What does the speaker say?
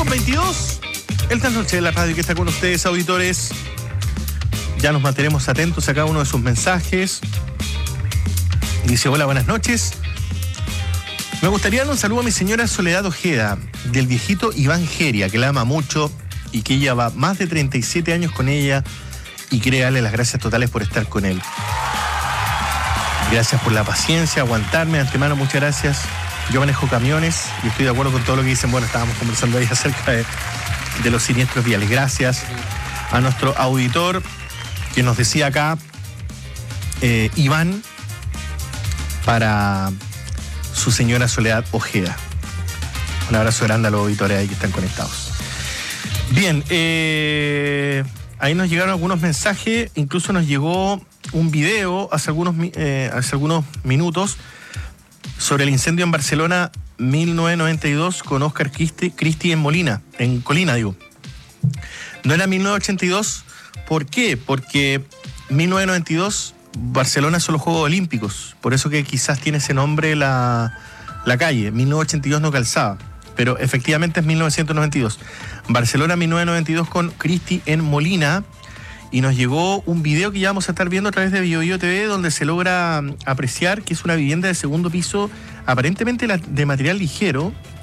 22. Esta noche de la radio que está con ustedes, auditores. Ya nos mantenemos atentos a cada uno de sus mensajes. Dice: hola, buenas noches. Me gustaría dar un saludo a mi señora Soledad Ojeda, del viejito Iván Geria, que la ama mucho y que ella va más de 37 años con ella y quiere darle las gracias totales por estar con él. Gracias por la paciencia, aguantarme. De antemano, muchas gracias. Yo manejo camiones y estoy de acuerdo con todo lo que dicen. Bueno, estábamos conversando ahí acerca de los siniestros viales. Gracias a nuestro auditor que nos decía acá, Iván, para su señora Soledad Ojeda. Un abrazo grande a los auditores ahí que están conectados. Bien, ahí nos llegaron algunos mensajes, incluso nos llegó un video hace algunos minutos sobre el incendio en Barcelona 1992 con Óscar Cristi en Colina, digo. No era 1982, ¿por qué? Porque 1992 Barcelona son los Juegos Olímpicos, por eso que quizás tiene ese nombre la calle. 1982 no calzaba, pero efectivamente es 1992. Barcelona 1992 con Cristi en Molina. Y nos llegó un video que ya vamos a estar viendo a través de BioBio TV, donde se logra apreciar que es una vivienda de segundo piso, aparentemente de material ligero,